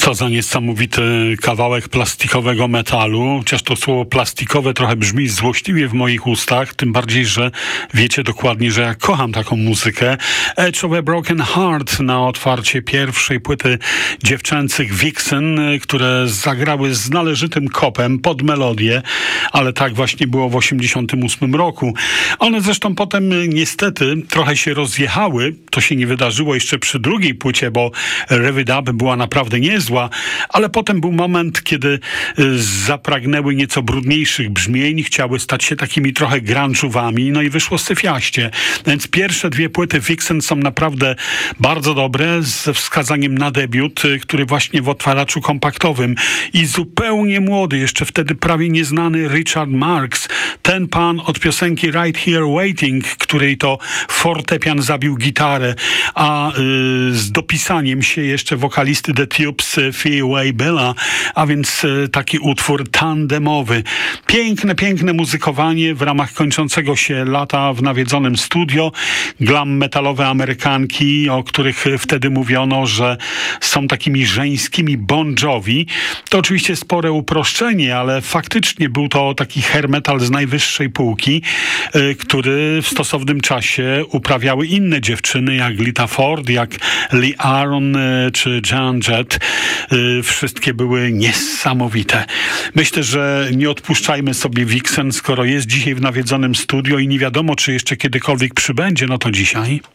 Co za niesamowity kawałek plastikowego metalu. Chociaż to słowo plastikowe trochę brzmi złośliwie w moich ustach, tym bardziej, że wiecie dokładnie, że ja kocham taką muzykę. Edge of a Broken Heart na otwarcie pierwszej płyty dziewczęcych Vixen, które zagrały z należytym kopem pod melodię, ale tak właśnie było w 1988 roku. One zresztą potem niestety trochę się rozjechały. To się nie wydarzyło jeszcze przy drugiej płycie, bo Rev It Up była naprawdę niezła, ale potem był moment, kiedy zapragnęły nieco brudniejszych brzmień, chciały stać się takimi trochę grunge'owami, no i wyszło syfiaście. Więc pierwsze dwie płyty Vixen są naprawdę bardzo dobre, ze wskazaniem na debiut, który właśnie w otwaraczu kompaktowym i zupełnie młody, jeszcze wtedy prawie nieznany Richard Marx, ten pan od piosenki Right Here Waiting, której to fortepian zabił gitarę, a z dopisaniem się jeszcze wokalisty The Tubes Fee Waybella, a więc taki utwór tandemowy. Piękne muzykowanie w ramach kończącego się lata w nawiedzonym studio. Glam metalowe Amerykanki, o których wtedy mówiono, że są takimi żeńskimi Bon Jovi. To oczywiście spore uproszczenie, ale faktycznie był to taki hair metal z najwyższej półki, który w stosownym czasie uprawiały inne dziewczyny, jak Lita Ford, jak Lee Aaron czy Joan Jett. Wszystkie były niesamowite. Myślę, że nie odpuszczajmy sobie Vixen, skoro jest dzisiaj w nawiedzonym studio i nie wiadomo, czy jeszcze kiedykolwiek przybędzie, no to dzisiaj.